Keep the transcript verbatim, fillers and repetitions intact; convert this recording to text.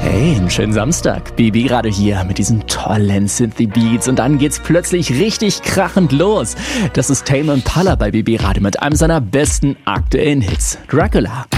Hey, einen schönen Samstag. B B Radio hier mit diesen tollen Synthy-Beats. Und dann geht's plötzlich richtig krachend los. Das ist Tame Impala bei B B Radio mit einem seiner besten aktuellen Hits, Dracula.